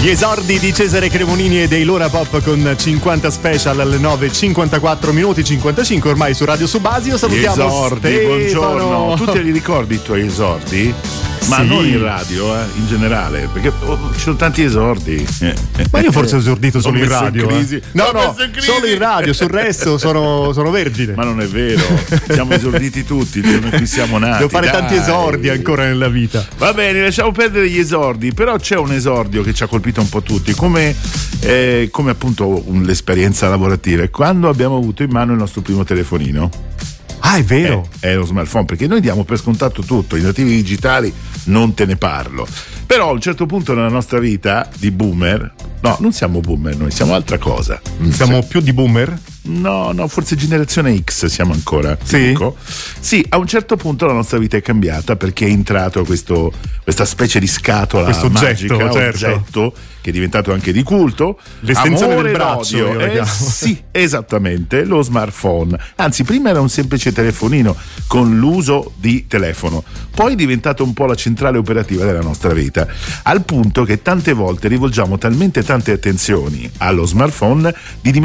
Gli esordi di Cesare Cremonini e dei Lora Pop con 50 special alle 9:54 minuti 55 ormai su Radio Subasio. Salutiamo gli esordi, Stefano. buongiorno. Tu te li ricordi i tuoi esordi? Ma sì. non in radio, in generale, perché ci sono tanti esordi. Ma io forse ho esordito solo in radio. No, solo in radio, sul resto sono vergine. Ma non è vero, siamo esorditi tutti, il giorno in cui siamo nati. Devo fare tanti esordi ancora nella vita. Va bene, lasciamo perdere gli esordi, però c'è un esordio che ci ha colpito un po' tutti, come appunto l'esperienza lavorativa, quando abbiamo avuto in mano il nostro primo telefonino. Ah, è vero. È lo smartphone, perché noi diamo per scontato tutto, i nativi digitali non te ne parlo. Però a un certo punto nella nostra vita di boomer, no, non siamo boomer noi, siamo altra cosa. Siamo più di boomer? No, forse generazione X siamo ancora. Sì? Dico. Sì, a un certo punto la nostra vita è cambiata perché è entrato questa specie di scatola questo magica, certo. oggetto che è diventato anche di culto. L'estensione Amore del braccio. sì, esattamente, lo smartphone. Anzi, prima era un semplice telefonino con l'uso di telefono, poi è diventato un po' la centrale operativa della nostra vita, al punto che tante volte rivolgiamo talmente tante attenzioni allo smartphone di